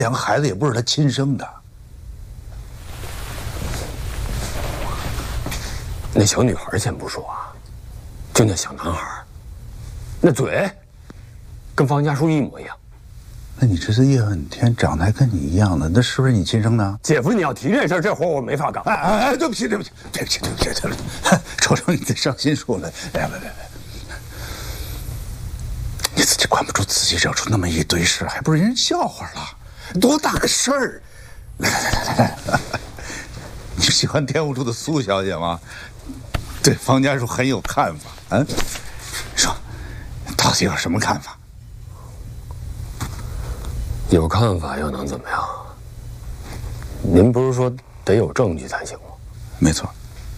两个孩子也不是他亲生的。 那小女孩先不说啊，就那小男孩，那嘴跟方家树一模一样。 那你侄子叶问天长得还跟你一样的，那是不是你亲生的？ 姐夫，你要提这事儿，这活我没法干。 哎，对不起，瞅瞅你的伤心树了。哎，别，你自己管不住自己，惹出那么一堆事，还不是人笑话了？多大个事儿！来，你喜欢天雾处的苏小姐吗？对方家树很有看法。嗯，说，到底有什么看法？ 有看法又能怎么样？您不是说得有证据才行吗？ 没错，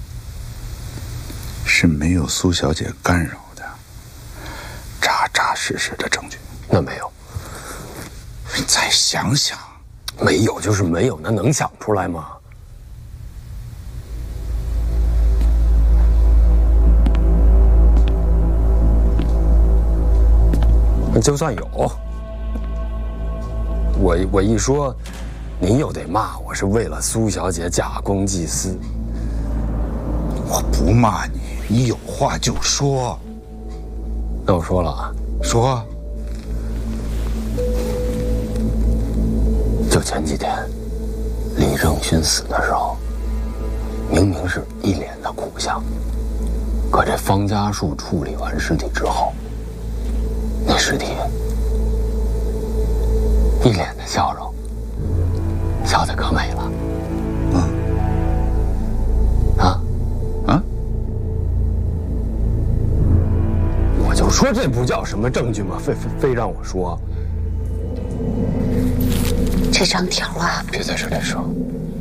是没有苏小姐干扰的，扎扎实实的证据。 那没有。 你再想想， 没有就是没有，那能想出来吗？就算有，我一说，您又得骂我是为了苏小姐假公济私。 我不骂你，你有话就说。 那我说了啊， 说。 就前几天，李正勋死的时候，明明是一脸的苦相，可这方家树处理完尸体之后，那尸体一脸的笑容，笑得可美了。我就说这不叫什么证据吗？非让我说。 这张条啊， 别在这里说，